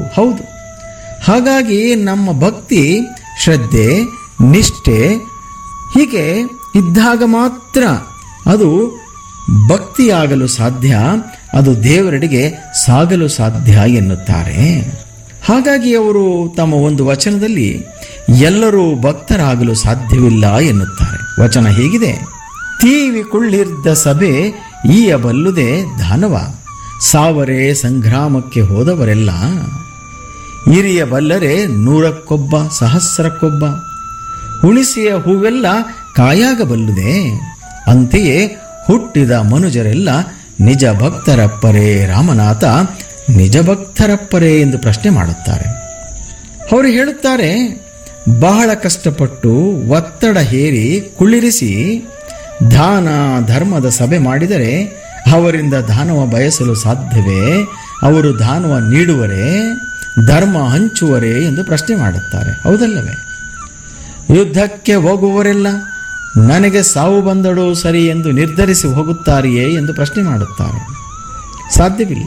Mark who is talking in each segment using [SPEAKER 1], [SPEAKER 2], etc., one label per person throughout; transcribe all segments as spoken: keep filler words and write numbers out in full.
[SPEAKER 1] ಹೌದು. ಹಾಗಾಗಿ ನಮ್ಮ ಭಕ್ತಿ, ಶ್ರದ್ಧೆ, ನಿಷ್ಠೆ ಹೀಗೆ ಇದ್ದಾಗ ಮಾತ್ರ ಅದು ಭಕ್ತಿಯಾಗಲು ಸಾಧ್ಯ, ಅದು ದೇವರೆಡೆಗೆ ಸಾಗಲು ಸಾಧ್ಯ ಎನ್ನುತ್ತಾರೆ. ಹಾಗಾಗಿ ಅವರು ತಮ್ಮ ಒಂದು ವಚನದಲ್ಲಿ ಎಲ್ಲರೂ ಭಕ್ತರಾಗಲು ಸಾಧ್ಯವಿಲ್ಲ ಎನ್ನುತ್ತಾರೆ. ವಚನ ಹೀಗಿದೆ: ತೀವಿ ಕುಳ್ಳಿರ್ದ ಸಭೆ ಈಯ ಬಲ್ಲುದೆ ದಾನವ, ಸಾವರೆ ಸಂಗ್ರಾಮಕ್ಕೆ ಹೋದವರೆಲ್ಲ ಹಿರಿಯ ಬಲ್ಲರೆ ನೂರಕ್ಕೊಬ್ಬ ಸಹಸ್ರಕ್ಕೊಬ್ಬ, ಹುಣಿಸಿಯ ಹೂವೆಲ್ಲ ಕಾಯಾಗಬಲ್ಲುದೆ, ಅಂತೆಯೇ ಹುಟ್ಟಿದ ಮನುಜರೆಲ್ಲ ನಿಜ ಭಕ್ತರಪ್ಪರೇ ರಾಮನಾಥ, ನಿಜ ಭಕ್ತರಪ್ಪರೇ ಎಂದು ಪ್ರಶ್ನೆ ಮಾಡುತ್ತಾರೆ. ಅವರು ಹೇಳುತ್ತಾರೆ, ಬಹಳ ಕಷ್ಟಪಟ್ಟು ಒತ್ತಡ ಹೇರಿ ಕುಳ್ಳಿರಿಸಿ ದಾನ ಧರ್ಮದ ಸಭೆ ಮಾಡಿದರೆ ಅವರಿಂದ ದಾನವ ಬಯಸಲು ಸಾಧ್ಯವೇ? ಅವರು ದಾನವ ನೀಡುವರೇ, ಧರ್ಮ ಹಂಚುವರೇ ಎಂದು ಪ್ರಶ್ನೆ ಮಾಡುತ್ತಾರೆ. ಹೌದಲ್ಲವೇ? ಯುದ್ಧಕ್ಕೆ ಹೋಗುವವರೆಲ್ಲ ನನಗೆ ಸಾವು ಬಂದಳು ಸರಿ ಎಂದು ನಿರ್ಧರಿಸಿ ಹೋಗುತ್ತಾರೆಯೇ ಎಂದು ಪ್ರಶ್ನೆ ಮಾಡುತ್ತಾರೆ. ಸಾಧ್ಯವಿಲ್ಲ.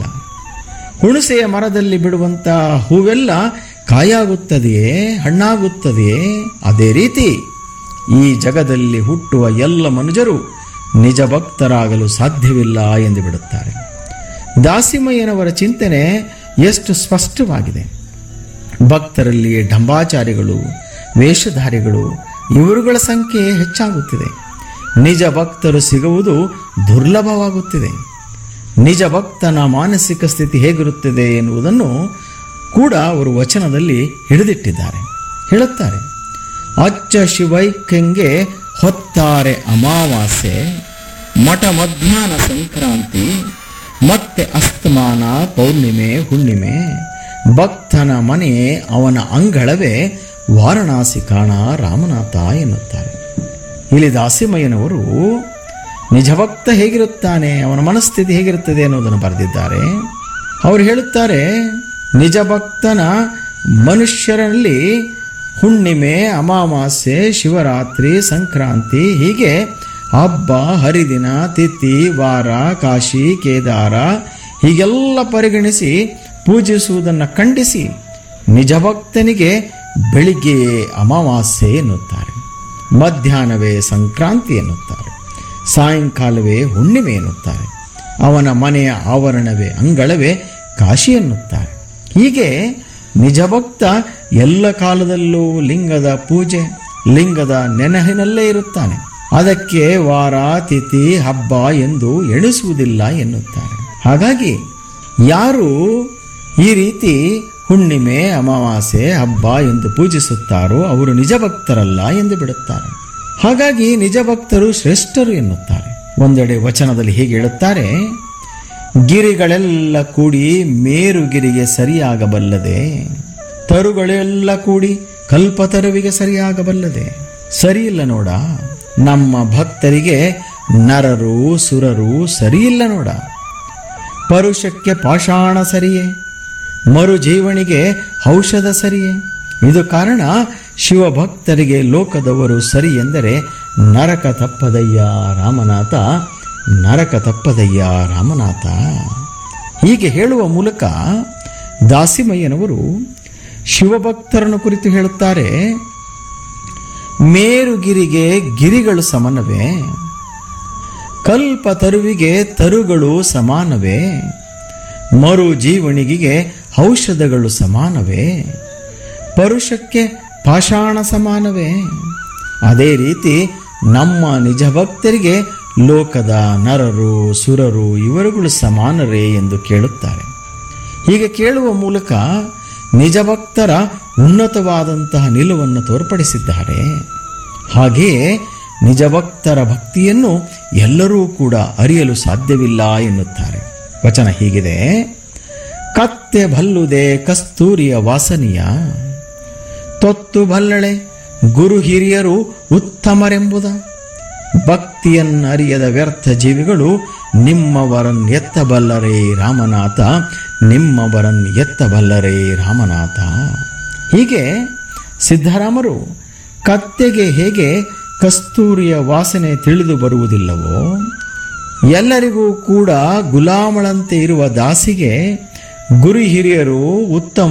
[SPEAKER 1] ಹುಣಸೆಯ ಮರದಲ್ಲಿ ಬಿಡುವಂಥ ಹೂವೆಲ್ಲ ಕಾಯಾಗುತ್ತದೆಯೇ, ಹಣ್ಣಾಗುತ್ತದೆಯೇ? ಅದೇ ರೀತಿ ಈ ಜಗದಲ್ಲಿ ಹುಟ್ಟುವ ಎಲ್ಲ ಮನುಜರು ನಿಜ ಭಕ್ತರಾಗಲು ಸಾಧ್ಯವಿಲ್ಲ ಎಂದು ಬಿಡುತ್ತಾರೆ. ದಾಸಿಮಯ್ಯನವರ ಚಿಂತನೆ ಎಷ್ಟು ಸ್ಪಷ್ಟವಾಗಿದೆ. ಭಕ್ತರಲ್ಲಿ ಡಂಬಾಚಾರಿಗಳು, ವೇಷಧಾರಿಗಳು ಇವರುಗಳ ಸಂಖ್ಯೆ ಹೆಚ್ಚಾಗುತ್ತಿದೆ. ನಿಜ ಭಕ್ತರು ಸಿಗುವುದು ದುರ್ಲಭವಾಗುತ್ತಿದೆ. ನಿಜ ಭಕ್ತನ ಮಾನಸಿಕ ಸ್ಥಿತಿ ಹೇಗಿರುತ್ತದೆ ಎನ್ನುವುದನ್ನು ಕೂಡ ಅವರು ವಚನದಲ್ಲಿ ಹಿಡಿದಿಟ್ಟಿದ್ದಾರೆ. ಹೇಳುತ್ತಾರೆ, ಅಚ್ಚ ಶಿವೈಕ್ಯಂಗೆ ಹೊತ್ತಾರೆ ಅಮಾವಾಸ್ಯೆ, ಮಠ ಮಧ್ಯಾಹ್ನ ಸಂಕ್ರಾಂತಿ, ಮತ್ತೆ ಅಸ್ತಮಾನ ಪೌರ್ಣಿಮೆ ಹುಣ್ಣಿಮೆ, ಭಕ್ತನ ಮನೆಯೇ ಅವನ ಅಂಗಳವೇ ವಾರಣಾಸಿ ಕಾಣ ರಾಮನಾಥ ಎನ್ನುತ್ತಾರೆ. ಇಲ್ಲಿ ದಾಸಿಮಯ್ಯನವರು ನಿಜಭಕ್ತ ಹೇಗಿರುತ್ತಾನೆ, ಅವನ ಮನಸ್ಥಿತಿ ಹೇಗಿರುತ್ತದೆ ಅನ್ನೋದನ್ನು ಬರೆದಿದ್ದಾರೆ. ಅವರು ಹೇಳುತ್ತಾರೆ, ನಿಜಭಕ್ತನ ಮನುಷ್ಯರಲ್ಲಿ ಹುಣ್ಣಿಮೆ, ಅಮಾವಾಸ್ಯೆ, ಶಿವರಾತ್ರಿ, ಸಂಕ್ರಾಂತಿ ಹೀಗೆ ಹಬ್ಬ, ಹರಿದಿನ, ತಿಥಿ, ವಾರ, ಕಾಶಿ, ಕೇದಾರ ಹೀಗೆಲ್ಲ ಪರಿಗಣಿಸಿ ಪೂಜಿಸುವುದನ್ನು ಖಂಡಿಸಿ ನಿಜಭಕ್ತನಿಗೆ ಬೆಳಿಗ್ಗೆಯೇ ಅಮಾವಾಸ್ಯೆ ಎನ್ನುತ್ತಾರೆ, ಮಧ್ಯಾಹ್ನವೇ ಸಂಕ್ರಾಂತಿ ಎನ್ನುತ್ತಾರೆ, ಸಾಯಂಕಾಲವೇ ಹುಣ್ಣಿಮೆ ಎನ್ನುತ್ತಾರೆ, ಅವನ ಮನೆಯ ಆವರಣವೇ ಅಂಗಳವೇ ಕಾಶಿ ಎನ್ನುತ್ತಾರೆ. ಹೀಗೆ ನಿಜಭಕ್ತ ಎಲ್ಲ ಕಾಲದಲ್ಲೂ ಲಿಂಗದ ಪೂಜೆ, ಲಿಂಗದ ನೆನಹಿನಲ್ಲೇ ಇರುತ್ತಾನೆ. ಅದಕ್ಕೆ ವಾರ, ತಿಥಿ, ಹಬ್ಬ ಎಂದು ಎಣಿಸುವುದಿಲ್ಲ ಎನ್ನುತ್ತಾರೆ. ಹಾಗಾಗಿ ಯಾರು ಈ ರೀತಿ ಹುಣ್ಣಿಮೆ, ಅಮಾವಾಸ್ಯೆ, ಹಬ್ಬ ಎಂದು ಪೂಜಿಸುತ್ತಾರೋ ಅವರು ನಿಜ ಭಕ್ತರಲ್ಲ ಎಂದು ಬಿಡುತ್ತಾರೆ. ಹಾಗಾಗಿ ನಿಜ ಭಕ್ತರು ಶ್ರೇಷ್ಠರು ಎನ್ನುತ್ತಾರೆ. ಒಂದೆಡೆ ವಚನದಲ್ಲಿ ಹೀಗೆ ಹೇಳುತ್ತಾರೆ, ಗಿರಿಗಳೆಲ್ಲ ಕೂಡಿ ಮೇರುಗಿರಿಗೆ ಸರಿಯಾಗಬಲ್ಲದೆ, ತರುಗಳೆಲ್ಲ ಕೂಡಿ ಕಲ್ಪತರುವಿಗೆ ಸರಿಯಾಗಬಲ್ಲದೆ. ಸರಿಯಿಲ್ಲ ನೋಡ, ನಮ್ಮ ಭಕ್ತರಿಗೆ ನರರು ಸುರರು ಸರಿಯಿಲ್ಲ ನೋಡ. ಪರುಷಕ್ಕೆ ಪಾಷಾಣ ಸರಿಯೇ, ಮರುಜೀವನಿಗೆ ಔಷಧ ಸರಿಯೇ. ಇದು ಕಾರಣ ಶಿವಭಕ್ತರಿಗೆ ಲೋಕದವರು ಸರಿ ಎಂದರೆ ನರಕ ತಪ್ಪದಯ್ಯ ರಾಮನಾಥ, ನರಕ ತಪ್ಪದಯ್ಯ ರಾಮನಾಥ. ಹೀಗೆ ಹೇಳುವ ಮೂಲಕ ದಾಸಿಮಯ್ಯನವರು ಶಿವಭಕ್ತರನ್ನು ಕುರಿತು ಹೇಳುತ್ತಾರೆ, ಮೇರುಗಿರಿಗೆ ಗಿರಿಗಳು ಸಮಾನವೇ, ಕಲ್ಪ ತರುವಿಗೆ ತರುಗಳು ಸಮಾನವೇ, ಮರು ಜೀವಣಿಗೆ ಔಷಧಗಳು ಸಮಾನವೇ, ಪರುಷಕ್ಕೆ ಪಾಷಾಣ ಸಮಾನವೇ. ಅದೇ ರೀತಿ ನಮ್ಮ ನಿಜ ಭಕ್ತರಿಗೆ ಲೋಕದ ನರರು ಸುರರು ಇವರುಗಳು ಸಮಾನರೇ ಎಂದು ಕೇಳುತ್ತಾರೆ. ಹೀಗೆ ಕೇಳುವ ಮೂಲಕ ನಿಜ ಭಕ್ತರ ಉನ್ನತವಾದಂತಹ ನಿಲುವನ್ನು ತೋರ್ಪಡಿಸಿದ್ದಾರೆ. ಹಾಗೆಯೇ ನಿಜ ಭಕ್ತರ ಭಕ್ತಿಯನ್ನು ಎಲ್ಲರೂ ಕೂಡ ಅರಿಯಲು ಸಾಧ್ಯವಿಲ್ಲ ಎನ್ನುತ್ತಾರೆ. ವಚನ ಹೀಗಿದೆ, ಕತ್ತೆ ಬಲ್ಲುದೆ ಕಸ್ತೂರಿಯ ವಾಸನೆಯ, ತೊತ್ತು ಬಲ್ಲಳೆ ಗುರು ಹಿರಿಯರು ಉತ್ತಮರೆಂಬುದ, ಭಕ್ತಿಯನ್ನರಿಯದ ವ್ಯರ್ಥ ಜೀವಿಗಳು ನಿಮ್ಮವರನ್ನು ಎತ್ತಬಲ್ಲರೇ ರಾಮನಾಥ, ನಿಮ್ಮವರನ್ನು ಎತ್ತಬಲ್ಲರೇ ರಾಮನಾಥ. ಹೀಗೆ ಸಿದ್ಧರಾಮರು ಕತ್ತೆಗೆ ಹೇಗೆ ಕಸ್ತೂರಿಯ ವಾಸನೆ ತಿಳಿದು ಬರುವುದಿಲ್ಲವೋ, ಎಲ್ಲರಿಗೂ ಕೂಡ ಗುಲಾಮಳಂತೆ ಇರುವ ದಾಸಿಗೆ ಗುರು ಹಿರಿಯರು ಉತ್ತಮ